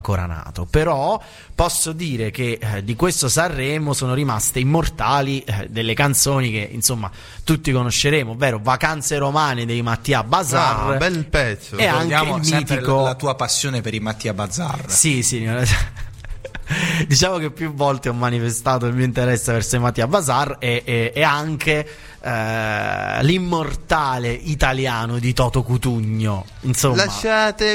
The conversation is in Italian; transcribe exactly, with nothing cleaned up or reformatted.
ancora nato, però posso dire che eh, di questo Sanremo sono rimaste immortali eh, delle canzoni che insomma tutti conosceremo, ovvero Vacanze romane dei Mattia Bazar. Ah, bel pezzo. E anche il mitico... la tua passione per i Mattia Bazar. Sì, sì. Diciamo che più volte ho manifestato il mio interesse verso i Mattia Bazar e, e, e anche eh, l'immortale italiano di Toto Cutugno, insomma. Lasciate